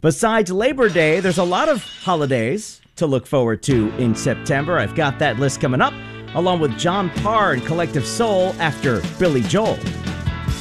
Besides Labor Day, there's a lot of holidays to look forward to in September. I've got that list coming up, along with John Parr and Collective Soul after Billy Joel.